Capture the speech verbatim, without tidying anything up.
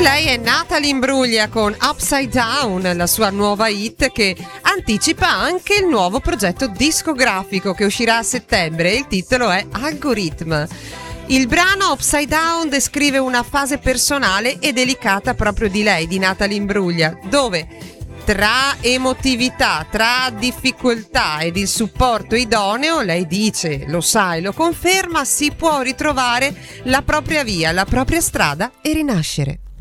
lei è Natalie Imbruglia con Upside Down, la sua nuova hit che anticipa anche il nuovo progetto discografico che uscirà a settembre. Il titolo è Algorithm. Il brano Upside Down descrive una fase personale e delicata proprio di lei, di Natalie Imbruglia, dove tra emotività, tra difficoltà ed il supporto idoneo, lei dice, lo sa e lo conferma, si può ritrovare la propria via, la propria strada e rinascere.